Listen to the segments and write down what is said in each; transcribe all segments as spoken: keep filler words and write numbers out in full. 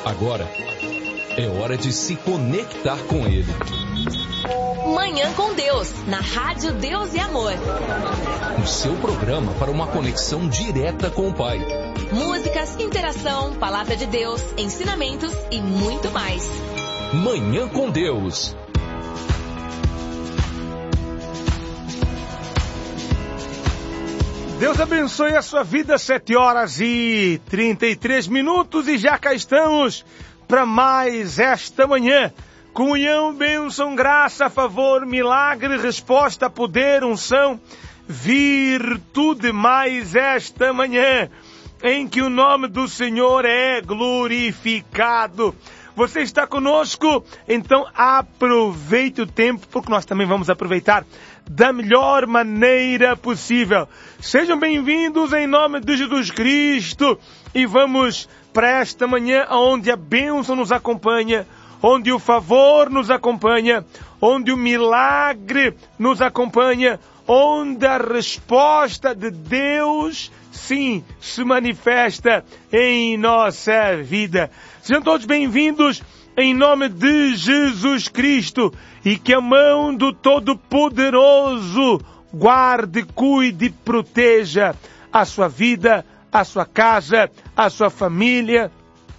Agora é hora de se conectar com Ele. Manhã com Deus, na Rádio Deus e Amor. O seu programa para uma conexão direta com o Pai. Músicas, interação, palavra de Deus, ensinamentos e muito mais. Manhã com Deus. Deus abençoe a sua vida, sete horas e trinta e três minutos, e já cá estamos para mais esta manhã. Comunhão, bênção, graça, favor, milagre, resposta, poder, unção, virtude, mais esta manhã, em que o nome do Senhor é glorificado. Você está conosco? Então aproveite o tempo, porque nós também vamos aproveitar da melhor maneira possível. Sejam bem-vindos em nome de Jesus Cristo e vamos para esta manhã onde a bênção nos acompanha, onde o favor nos acompanha, onde o milagre nos acompanha, onde a resposta de Deus, sim, se manifesta em nossa vida. Sejam todos bem-vindos em nome de Jesus Cristo, e que a mão do Todo-Poderoso guarde, cuide e proteja a sua vida, a sua casa, a sua família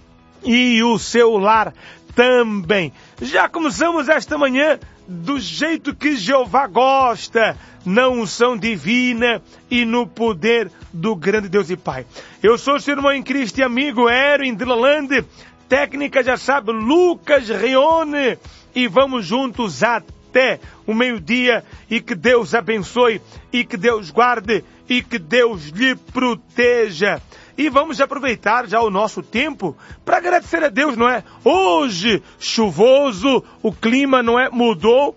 e o seu lar também. Já começamos esta manhã do jeito que Jeová gosta, na unção divina e no poder do grande Deus e Pai. Eu sou o seu irmão em Cristo e amigo Erwin de Lalande, técnica já sabe, Lucas Reone, e vamos juntos até o meio-dia, e que Deus abençoe, e que Deus guarde, e que Deus lhe proteja. E vamos aproveitar já o nosso tempo para agradecer a Deus, não é? Hoje, chuvoso, o clima não é, mudou,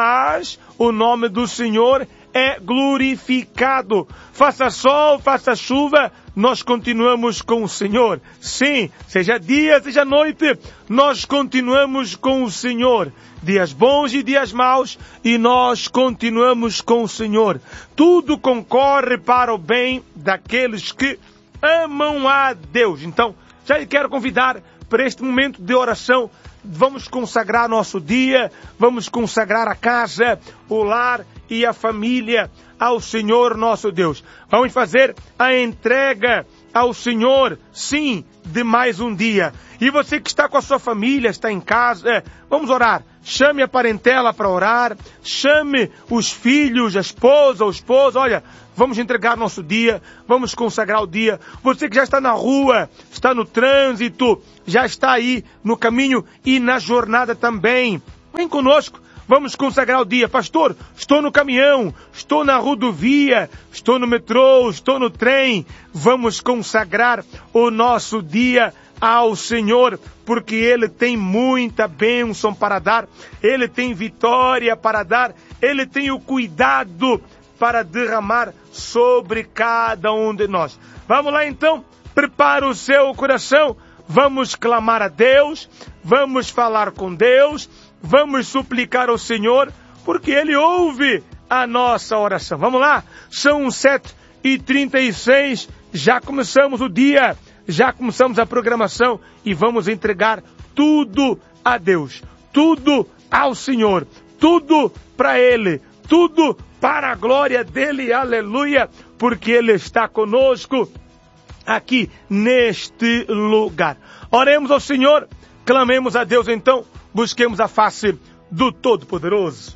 mas o nome do Senhor é glorificado. Faça sol, faça chuva, nós continuamos com o Senhor. Sim, seja dia, seja noite, nós continuamos com o Senhor. Dias bons e dias maus, e nós continuamos com o Senhor. Tudo concorre para o bem daqueles que amam a Deus. Então, já lhe quero convidar para este momento de oração. Vamos consagrar nosso dia, vamos consagrar a casa, o lar e a família ao Senhor nosso Deus. Vamos fazer a entrega ao Senhor, sim, de mais um dia. E você que está com a sua família, está em casa, vamos orar. Chame a parentela para orar, chame os filhos, a esposa, o esposo. Olha, vamos entregar nosso dia, vamos consagrar o dia. Você que já está na rua, está no trânsito, já está aí no caminho e na jornada também, vem conosco. Vamos consagrar o dia. Pastor, estou no caminhão, estou na rodovia, estou no metrô, estou no trem. Vamos consagrar o nosso dia ao Senhor, porque Ele tem muita bênção para dar, Ele tem vitória para dar, Ele tem o cuidado para derramar sobre cada um de nós. Vamos lá então, prepara o seu coração, vamos clamar a Deus, vamos falar com Deus, vamos suplicar ao Senhor, porque Ele ouve a nossa oração. Vamos lá, são sete e trinta e seis, já começamos o dia, já começamos a programação e vamos entregar tudo a Deus, tudo ao Senhor, tudo para Ele, tudo para a glória dEle, aleluia, porque Ele está conosco aqui neste lugar. Oremos ao Senhor, clamemos a Deus então, busquemos a face do Todo-Poderoso.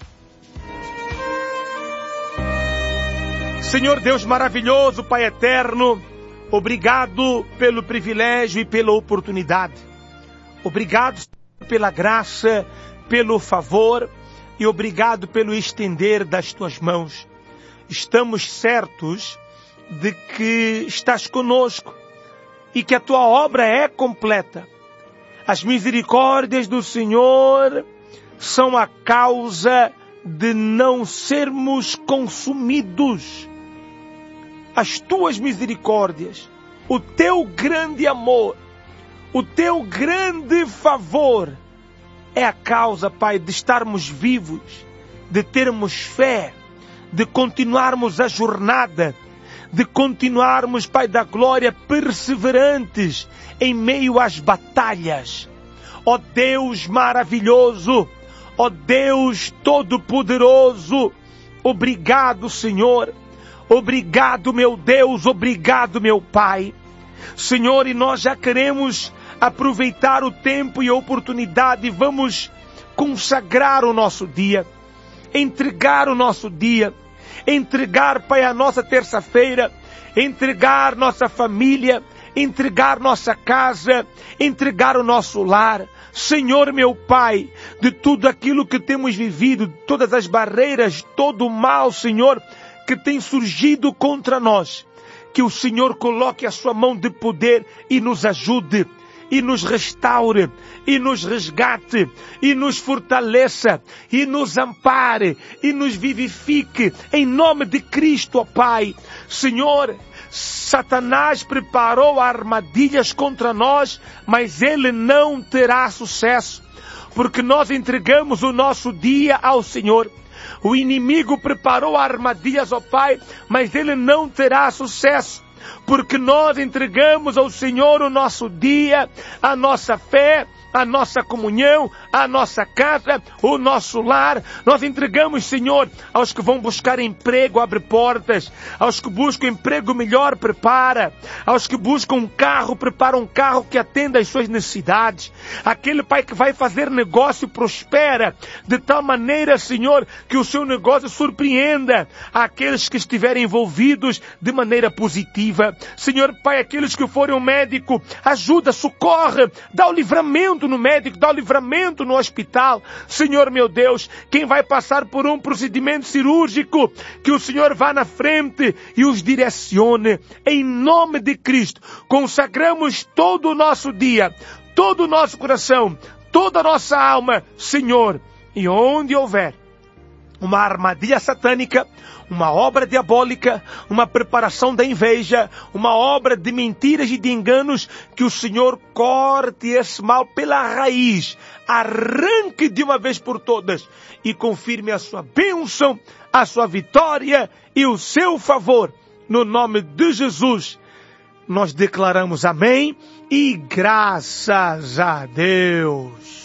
Senhor Deus maravilhoso, Pai eterno, obrigado pelo privilégio e pela oportunidade. Obrigado pela graça, pelo favor e obrigado pelo estender das Tuas mãos. Estamos certos de que estás conosco e que a Tua obra é completa. As misericórdias do Senhor são a causa de não sermos consumidos. As Tuas misericórdias, o Teu grande amor, o Teu grande favor é a causa, Pai, de estarmos vivos, de termos fé, de continuarmos a jornada, de continuarmos, Pai da glória, perseverantes em meio às batalhas. Ó Deus maravilhoso, ó Deus todo-poderoso, obrigado, Senhor. Obrigado, meu Deus, obrigado, meu Pai. Senhor, e nós já queremos aproveitar o tempo e a oportunidade, vamos consagrar o nosso dia, entregar o nosso dia, entregar, Pai, a nossa terça-feira, entregar nossa família, entregar nossa casa, entregar o nosso lar. Senhor, meu Pai, de tudo aquilo que temos vivido, todas as barreiras, todo o mal, Senhor, que tem surgido contra nós, que o Senhor coloque a sua mão de poder e nos ajude, e nos restaure, e nos resgate, e nos fortaleça, e nos ampare, e nos vivifique, em nome de Cristo, ó Pai. Senhor, Satanás preparou armadilhas contra nós, mas ele não terá sucesso, porque nós entregamos o nosso dia ao Senhor. O inimigo preparou armadilhas, ó Pai, mas ele não terá sucesso, porque nós entregamos ao Senhor o nosso dia, a nossa fé, a nossa comunhão, a nossa casa, o nosso lar. Nós entregamos, Senhor, aos que vão buscar emprego, abre portas. Aos que buscam emprego melhor, prepara. Aos que buscam um carro, prepara um carro que atenda às suas necessidades. Aquele Pai que vai fazer negócio, prospera, de tal maneira, Senhor, que o seu negócio surpreenda aqueles que estiverem envolvidos de maneira positiva. Senhor Pai, aqueles que forem um médico, ajuda, socorre, dá o livramento no médico, dá o livramento no hospital. Senhor meu Deus, quem vai passar por um procedimento cirúrgico, que o Senhor vá na frente e os direcione. Em nome de Cristo, consagramos todo o nosso dia, todo o nosso coração, toda a nossa alma, Senhor. E onde houver uma armadilha satânica, uma obra diabólica, uma preparação da inveja, uma obra de mentiras e de enganos, que o Senhor corte esse mal pela raiz, arranque de uma vez por todas e confirme a sua bênção, a sua vitória e o seu favor. No nome de Jesus, nós declaramos amém e graças a Deus.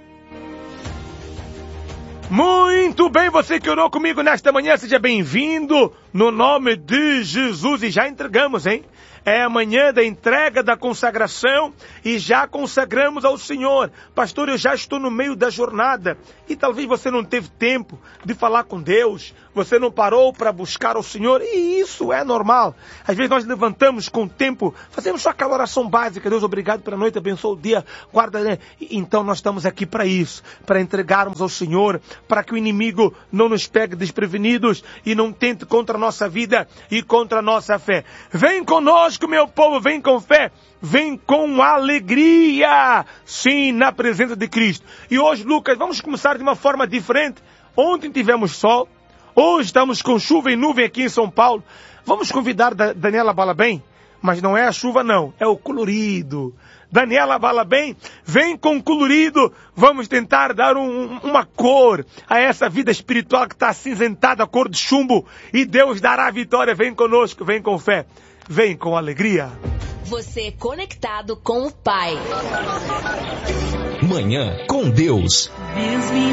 Muito bem, você que orou comigo nesta manhã, seja bem-vindo no nome de Jesus. E já entregamos, hein? É a manhã da entrega da consagração e já consagramos ao Senhor. Pastor, eu já estou no meio da jornada e talvez você não teve tempo de falar com Deus, você não parou para buscar ao Senhor, e isso é normal. Às vezes nós levantamos com o tempo, fazemos só aquela oração básica: Deus, obrigado pela noite, abençoa o dia, guarda, né? Então nós estamos aqui para isso, para entregarmos ao Senhor, para que o inimigo não nos pegue desprevenidos e não tente contra a nossa vida e contra a nossa fé. Vem conosco, meu povo, vem com fé, vem com alegria, sim, na presença de Cristo. E hoje, Lucas, vamos começar de uma forma diferente. Ontem tivemos sol, hoje estamos com chuva e nuvem aqui em São Paulo. Vamos convidar da Daniela Balabem, mas não é a chuva não, é o colorido. Daniela Balabem, vem com colorido, vamos tentar dar um, uma cor a essa vida espiritual que está acinzentada, a cor de chumbo, e Deus dará a vitória. Vem conosco, vem com fé, vem com alegria. Você conectado com o Pai. Manhã com Deus.